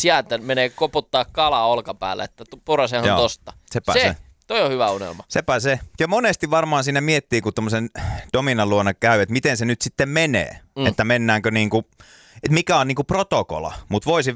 sieltä menee koputtaa kalaa olkapäälle, että Purasenhan tosta. Se. Toi on hyvä unelma. Sepä se. Ja monesti varmaan siinä miettii, kun tommosen Dominan luona käy, että miten se nyt sitten menee. Että mennäänkö niinku, että mikä on niinku protokolla. Mutta voisin